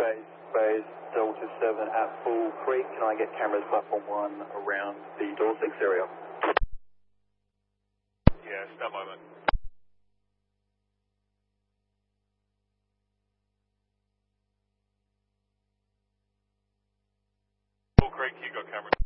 base Delta 7 at Bull Creek. Can I get cameras platform 1 around the door 6 area? Yeah, stand by, mate. Bull Creek, you got cameras.